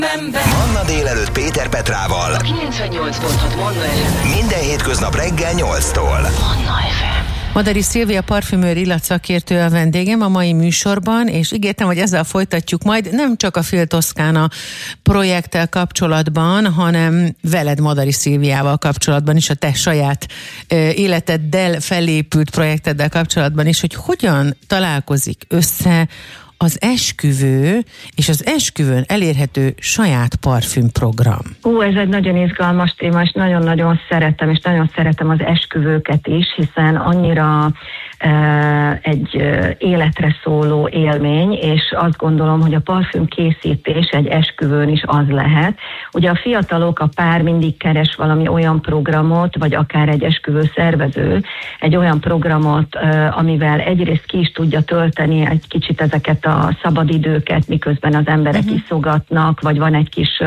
Manna délelőtt Péter Petrával. 98.6 Manna FM. Minden hétköznap reggel 8-tól. Manna FM. Madari Szilvia parfümőr illatszakértő a vendégem a mai műsorban, és ígértem, hogy ezzel folytatjuk majd nem csak a Fil Toscana projekttel kapcsolatban, hanem veled, Madari Szilviával kapcsolatban is, a te saját életeddel felépült projekteddel kapcsolatban is, hogy hogyan találkozik össze az esküvő és az esküvőn elérhető saját parfümprogram. Ez egy nagyon izgalmas téma, és nagyon-nagyon szeretem, és nagyon szeretem az esküvőket is, hiszen annyira egy életre szóló élmény, és azt gondolom, hogy a parfümkészítés egy esküvőn is az lehet. Ugye a fiatalok, a pár mindig keres valami olyan programot, vagy akár egy esküvő szervező, egy olyan programot, amivel egyrészt ki is tudja tölteni egy kicsit ezeket a szabadidőket, miközben az emberek iszogatnak, vagy van egy kis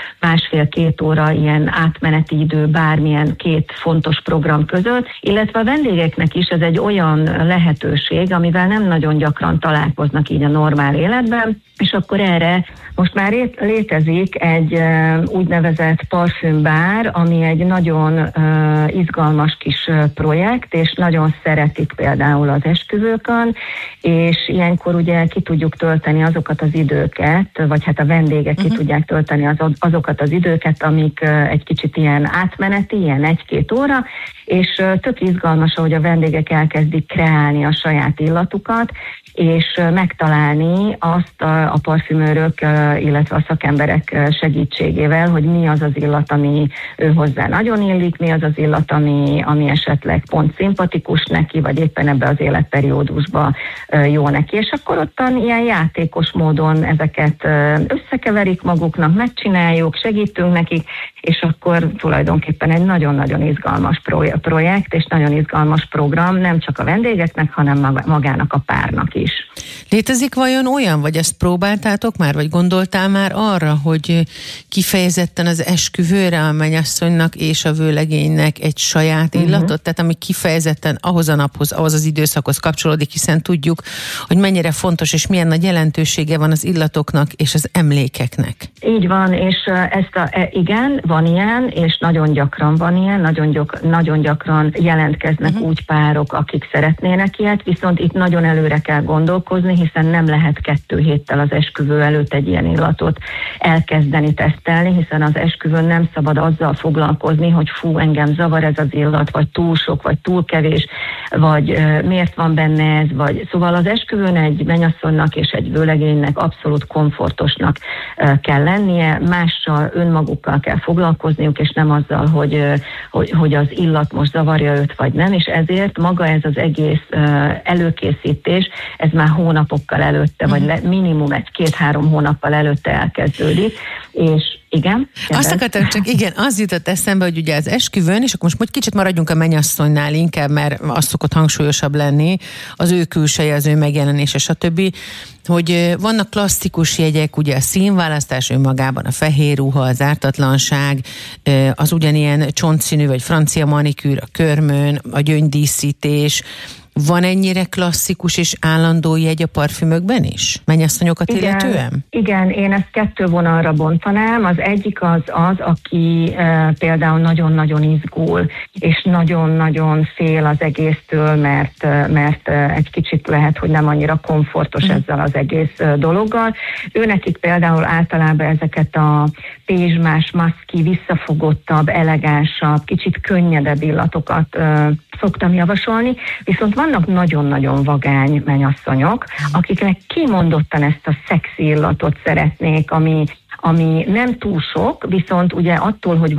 1,5-2 óra ilyen átmeneti idő bármilyen két fontos program között, illetve a vendégeknek is ez egy olyan lehetőség, amivel nem nagyon gyakran találkoznak így a normál életben, és akkor erre most már létezik egy úgynevezett parfümbár, ami egy nagyon izgalmas kis projekt, és nagyon szeretik például az esküvőkön, és ilyenkor ugye ki tudjuk tölteni azokat az időket, vagy hát a vendégek ki tudják tölteni azokat az időket, amik egy kicsit ilyen átmeneti, ilyen 1-2 óra, és tök izgalmas, ahogy a vendégek elkezdik kreálni a saját illatukat, és megtalálni azt a parfümőrök, illetve a szakemberek segítségével, hogy mi az az illat, ami ő hozzá nagyon illik, mi az az illat, ami esetleg pont szimpatikus neki, vagy éppen ebbe az életperiódusba jó neki. És akkor ottan ilyen játékos módon ezeket összekeverik maguknak, megcsináljuk, segítünk nekik, és akkor tulajdonképpen egy nagyon-nagyon izgalmas projekt, és nagyon izgalmas program, nem csak a vendégeknek, hanem magának a párnak is. Létezik vajon olyan, vagy ezt próbáltátok már, vagy gondoltál már arra, hogy kifejezetten az esküvőre a mennyasszonynak és a vőlegénynek egy saját illatot, tehát ami kifejezetten ahhoz a naphoz, ahhoz az időszakhoz kapcsolódik, hiszen tudjuk, hogy mennyire fontos és milyen nagy jelentősége van az illatoknak és az emlékeknek. Így van, és igen, van ilyen, és nagyon gyakran van ilyen, nagyon gyakran jelentkeznek úgy párok, akik szeretnének ilyet, viszont itt nagyon előre kell gondolkozni, hiszen nem lehet 2 héttel az esküvő előtt egy ilyen illatot elkezdeni tesztelni, hiszen az esküvőn nem szabad azzal foglalkozni, hogy engem zavar ez az illat, vagy túl sok, vagy túl kevés, vagy miért van benne ez, vagy szóval az esküvőn egy mennyasszonynak és egy vőlegénynek abszolút komfortosnak kell lennie, mással, önmagukkal kell foglalkozniuk, és nem azzal, hogy az illat most zavarja őt, vagy nem, és ezért maga ez az egész előkészítés, ez már hónapokkal előtte, vagy minimum 1-2-3 hónappal előtte elkezdődik, és igen. Azt akartam csak, az jutott eszembe, hogy ugye az esküvőn, és akkor most kicsit maradjunk a mennyasszonynál inkább, mert az szokott hangsúlyosabb lenni, az ő külseje, az ő megjelenése, stb., hogy vannak klasszikus jegyek, ugye a színválasztás önmagában, a fehér ruha, az ártatlanság, az ugyanilyen csontszínű vagy francia manikűr, a körmön, a gyöngydíszítés. Van ennyire klasszikus és állandó jegy a parfümökben is? Mennyasszonyokat illetően? Igen, én ezt 2 vonalra bontanám. Az egyik az, aki például nagyon-nagyon izgul, és nagyon-nagyon fél az egésztől, mert egy kicsit lehet, hogy nem annyira komfortos ezzel az egész dologgal. Őnekik például általában ezeket a pézsmás, maszki, visszafogottabb, elegánsabb, kicsit könnyedebb illatokat szoktam javasolni, viszont vannak nagyon-nagyon vagány mennyasszonyok, akiknek kimondottan ezt a szexi illatot szeretnék, ami nem túl sok, viszont ugye attól, hogy